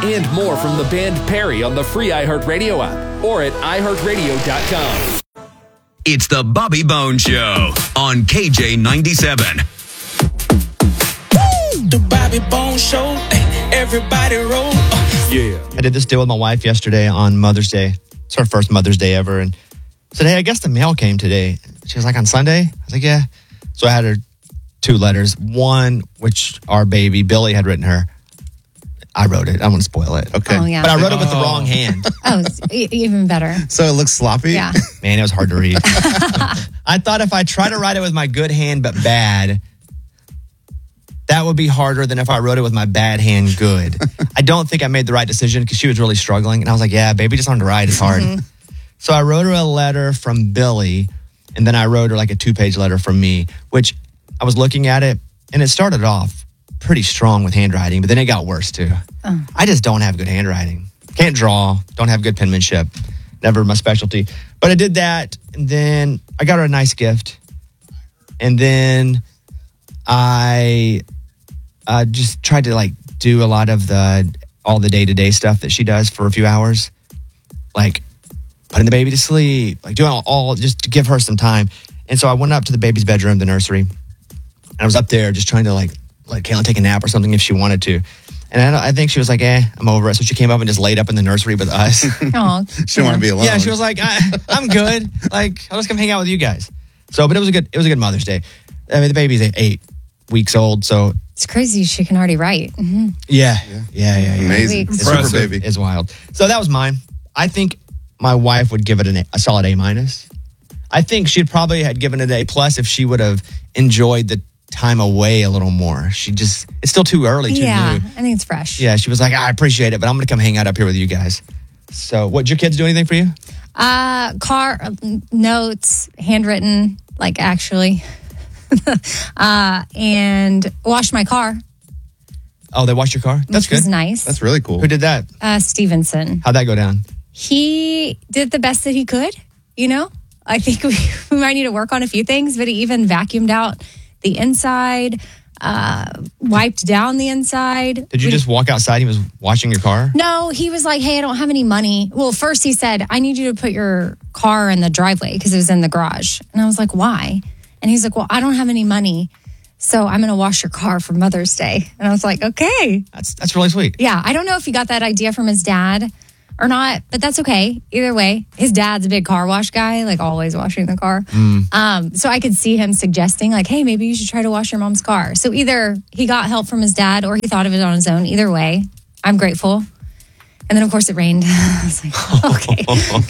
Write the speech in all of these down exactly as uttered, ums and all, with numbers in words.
And more from the band Perry on the free iHeartRadio app or at i heart radio dot com. It's the Bobby Bones Show on K J ninety-seven. The Bobby Bones Show. Everybody roll. Yeah. I did this deal with my wife yesterday on Mother's Day. It's her first Mother's Day ever. And I said, hey, I guess the mail came today. She was like, on Sunday? I was like, yeah. So I had her two letters. One, which our baby, Billy, had written her. I wrote it. I don't want to spoil it. Okay. Oh, yeah. But I wrote it with the wrong hand. Oh, it's e- even better. So it looks sloppy? Yeah. Man, it was hard to read. I thought if I tried to write it with my good hand but bad, that would be harder than if I wrote it with my bad hand good. I don't think I made the right decision because she was really struggling. And I was like, yeah, baby, just learn to write. It's hard. Mm-hmm. So I wrote her a letter from Billy, and then I wrote her like a two-page letter from me, which I was looking at it, and it started off pretty strong with handwriting, but then it got worse too. Oh. I just don't have good handwriting. Can't draw, don't have good penmanship. Never my specialty. But I did that, and then I got her a nice gift. And then I uh, just tried to like do a lot of the, all the day-to-day stuff that she does for a few hours. Like putting the baby to sleep, like doing all, all just to give her some time. And so I went up to the baby's bedroom, the nursery, and I was up there just trying to like let Kaylin take a nap or something if she wanted to. And I, I think she was like, eh, I'm over it. So she came up and just laid up in the nursery with us. Oh, she didn't want to be alone. Yeah, she was like, I, I'm good. Like, I'll just come hang out with you guys. So, but it was a good, it was a good Mother's Day. I mean, the baby's eight weeks old, so it's crazy. She can already write. Mm-hmm. Yeah, yeah, yeah, yeah. yeah. Amazing, It's super super, baby. It's wild. So that was mine. I think my wife would give it an a, a solid A minus. I think she'd probably had given it an A plus if she would have enjoyed the time away a little more. She just, it's still too early, too yeah, new. I think it's fresh. Yeah, she was like, I appreciate it, but I'm going to come hang out up here with you guys. So, what, did your kids do anything for you? Uh, car, uh, notes, handwritten, like actually. uh, and washed my car. Oh, they washed your car? That's which good. was nice. That's really cool. Who did that? Uh, Stevenson. How'd that go down? He did the best that he could, you know? I think we, we might need to work on a few things, but he even vacuumed out the inside, uh, wiped down the inside. Did you we, just walk outside and he was washing your car? No, he was like, hey, I don't have any money. Well, first he said, I need you to put your car in the driveway because it was in the garage. And I was like, why? And he's like, well, I don't have any money, so I'm going to wash your car for Mother's Day. And I was like, okay. That's that's really sweet. Yeah, I don't know if he got that idea from his dad or not, but that's okay. Either way, his dad's a big car wash guy, like always washing the car. Mm. Um, so I could see him suggesting like, hey, maybe you should try to wash your mom's car. So either he got help from his dad or he thought of it on his own. Either way, I'm grateful. And then, of course, it rained. I was like, okay,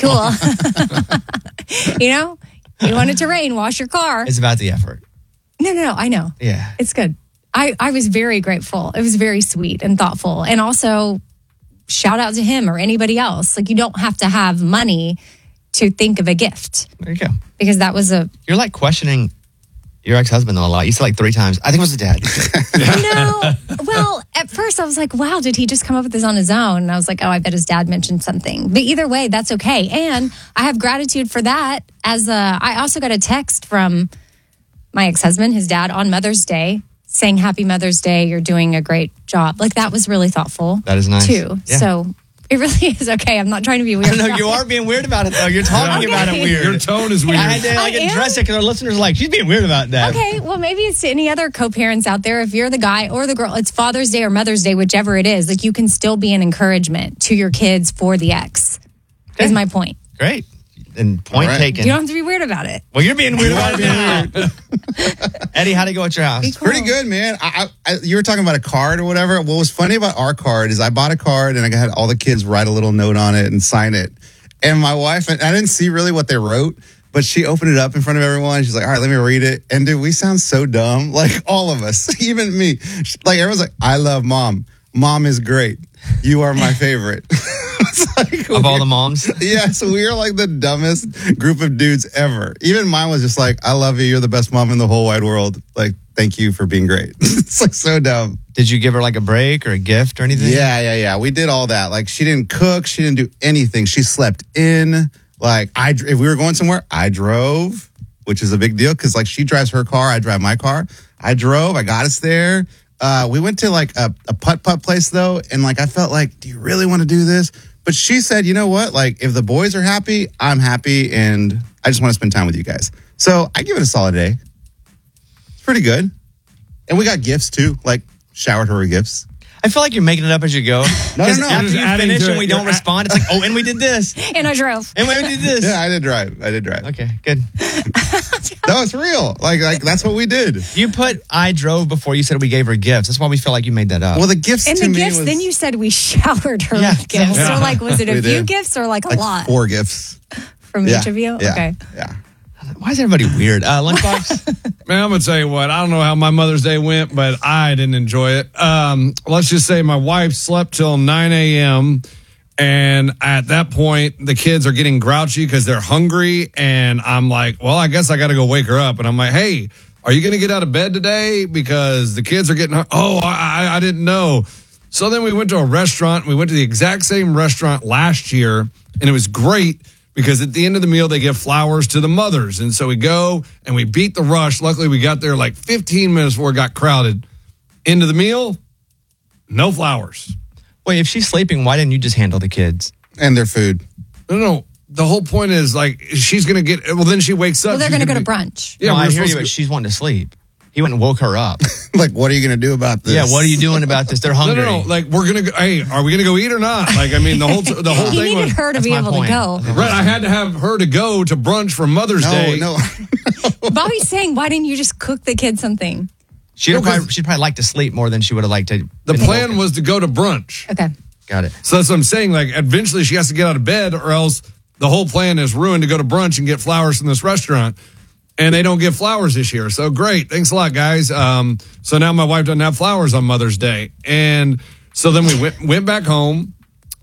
cool. You know, you want it to rain, wash your car. It's about the effort. No, no, no, I know. Yeah. It's good. I, I was very grateful. It was very sweet and thoughtful. And also, shout out to him or anybody else. Like, you don't have to have money to think of a gift. There you go. Because that was a... You're like questioning your ex-husband though a lot. You said like three times. I think it was the dad. No. Well, at first I was like, wow, did he just come up with this on his own? And I was like, oh, I bet his dad mentioned something. But either way, that's okay. And I have gratitude for that. As a, I also got a text from my ex-husband, his dad, on Mother's Day, saying Happy Mother's Day, you're doing a great job. Like, that was really thoughtful. That is nice. Too. Yeah. So it really is okay. I'm not trying to be weird. No, you are being weird about it, though. You're talking Okay. about it weird. Your tone is weird. I had to like I am? address it because our listeners are like, she's being weird about that. Okay, well, maybe it's to any other co-parents out there. If you're the guy or the girl, it's Father's Day or Mother's Day, whichever it is. Like, you can still be an encouragement to your kids for the ex. Okay. Is my point. Great. And point All right. taken. You don't have to be weird about it. Well, you're being weird about it now. Eddie, how'd it go at your house? Be cool. Pretty good, man. I, I, you were talking about a card or whatever. What was funny about our card is I bought a card and I had all the kids write a little note on it and sign it. And my wife, and I didn't see really what they wrote, but she opened it up in front of everyone. She's like, all right, let me read it. And dude, we sound so dumb. Like, all of us, even me. Like, everyone's like, I love mom. Mom is great. You are my favorite. It's like, Of all the moms? yeah, so we are like the dumbest group of dudes ever. Even mine was just like, I love you. You're the best mom in the whole wide world. Like, thank you for being great. It's like so dumb. Did you give her like a break or a gift or anything? Yeah, yeah, yeah. We did all that. Like, she didn't cook. She didn't do anything. She slept in. Like, I, if we were going somewhere, I drove, which is a big deal because like she drives her car, I drive my car. I drove. I got us there. Uh, we went to like a, a putt-putt place though. And like, I felt like, do you really want to do this? But she said, you know what? Like, if the boys are happy, I'm happy. And I just want to spend time with you guys. So I give it a solid A. It's pretty good. And we got gifts too, like showered her with gifts. I feel like you're making it up as you go. No, no, no. After Just you adding finish to and it. we don't You're respond, it's like, oh, and we did this. And I drove. And we did this. Yeah, I did drive. I did drive. Okay, good. No, it's real. Like, like that's what we did. You put I drove before you said we gave her gifts. That's why we feel like you made that up. Well, the gifts And to the me gifts, was then you said we showered her Yeah, with gifts. yeah. So, like, was it a We few did. gifts or like a like lot four gifts. from Yeah. each of you? Yeah. Okay. Yeah. Why is everybody weird? Uh, Lunchbox? Man, I'm going to tell you what. I don't know how my Mother's Day went, but I didn't enjoy it. Um, let's just say my wife slept till nine a.m. And at that point, the kids are getting grouchy because they're hungry. And I'm like, well, I guess I got to go wake her up. And I'm like, hey, are you going to get out of bed today? Because the kids are getting, oh, I, I didn't know. So then we went to a restaurant. We went to the exact same restaurant last year. And it was great because at the end of the meal, they give flowers to the mothers. And so we go and we beat the rush. Luckily, we got there like fifteen minutes before it got crowded. Into the meal, no flowers. Wait, if she's sleeping, why didn't you just handle the kids? And their food. No, no. The whole point is like she's going to get, well, then she wakes up. Well, they're she's going to go to be- brunch. Yeah, no, we're I hear supposed you, to but go- she's wanting to sleep. He went and woke her up. Like, what are you going to do about this? Yeah, what are you doing about this? They're No, hungry. no, no. Like we're gonna go. Hey, are we gonna go eat or not? Like I mean, the whole the whole He thing needed was her to That's be my able point. to go. Okay. right. I had to have her to go to brunch for Mother's No, Day. no. Bobby's saying, why didn't you just cook the kids something? She'd, No, 'cause- probably, she'd probably like to sleep more than she would have liked to. The been plan woken. was to go to brunch. Okay. Got it. So that's what I'm saying. Like, eventually she has to get out of bed, or else the whole plan is ruined to go to brunch and get flowers from this restaurant. And they don't give flowers this year. So great. Thanks a lot, guys. Um, so now my wife doesn't have flowers on Mother's Day. And so then we went, went back home,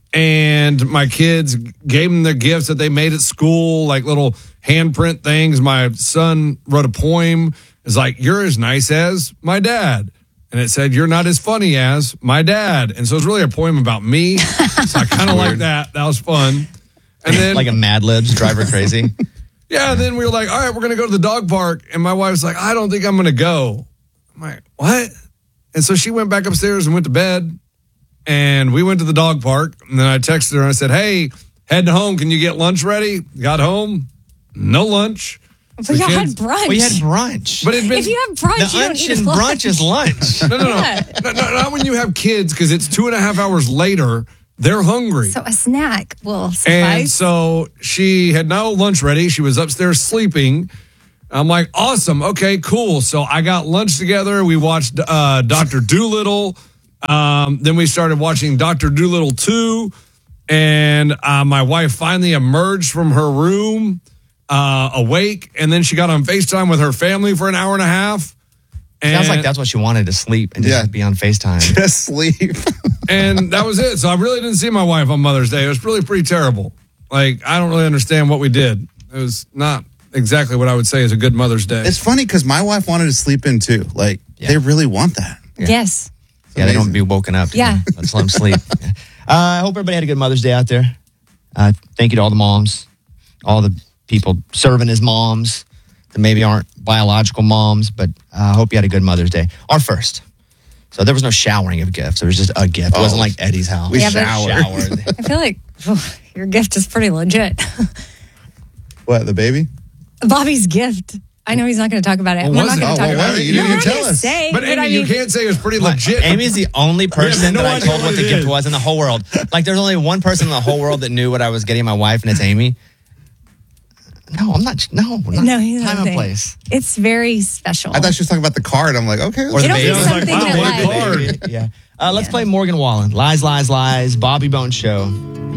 and my kids gave them their gifts that they made at school, like little handprint things. My son wrote a poem. It's like, you're as nice as my dad. And it said, you're not as funny as my dad. And so it's really a poem about me. So I kind of like that. That was fun. And then Like a Mad Libs, drive her crazy. yeah, then we were like, all right, we're going to go to the dog park. And my wife's like, I don't think I'm going to go. I'm like, what? And so she went back upstairs and went to bed. And we went to the dog park. And then I texted her and I said, hey, head home. Can you get lunch ready? Got home. No lunch. But The y'all had kids- brunch. We had brunch. But it'd been if you have brunch, the you don't lunch eat and lunch. brunch is lunch. no, no, no. Yeah. no, no, not when you have kids, because it's two and a half hours later. They're hungry. So a snack will And suffice. so she had no lunch ready. She was upstairs sleeping. I'm like, awesome. Okay, cool. So I got lunch together. We watched uh, Doctor Dolittle. Um, then we started watching Doctor Dolittle two. And uh, my wife finally emerged from her room uh, awake. And then she got on FaceTime with her family for an hour and a half. And, Sounds like that's what she wanted, to sleep and just Yeah. be on FaceTime. Just sleep. and that was it. So I really didn't see my wife on Mother's Day. It was really pretty terrible. Like, I don't really understand what we did. It was not exactly what I would say is a good Mother's Day. It's funny because my wife wanted to sleep in too. Like, Yeah. they really want that. Yes. Yeah, they don't amazing. be woken up. Yeah. Let's let them sleep. Yeah. Uh, I hope everybody had a good Mother's Day out there. Uh, thank you to all the moms, all the people serving as moms that maybe aren't biological moms, but I uh, hope you had a good Mother's Day. Our first. So there was no showering of gifts. There was just a gift. It wasn't like Eddie's house. We Yeah, but- showered. showered. I feel like oh, your gift is pretty legit. What, the baby? Bobby's gift. I know he's not going to talk about it. What We're was not it? going Oh, to talk what about was it. it? You No, didn't we're tell not gonna us. Say, but Amy, I you mean, can't say it was pretty legit. Amy's the only person no that I idea told what what the it gift is. was in the whole world. Like, there's only one person in the whole world that knew what I was getting my wife, and it's Amy. No, I'm not. No, not no, he's time not and saying. place. It's very special. I thought she was talking about the card. I'm like, okay. Or the It'll baby. be I was like, something wow, that what a like. card. Yeah. Uh, let's Yeah. play Morgan Wallen. Lies, lies, lies. Bobby Bones Show.